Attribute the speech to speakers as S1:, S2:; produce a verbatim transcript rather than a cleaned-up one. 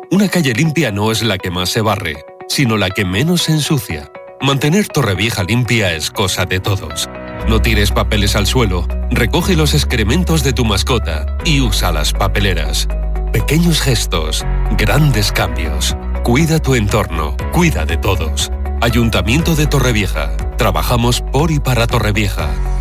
S1: Una calle limpia no es la que más se barre, sino la que menos se ensucia. Mantener Torrevieja limpia es cosa de todos. No tires papeles al suelo, recoge los excrementos de tu mascota y usa las papeleras. Pequeños gestos, grandes cambios. Cuida tu entorno, cuida de todos. Ayuntamiento de Torrevieja. Trabajamos por y para Torrevieja.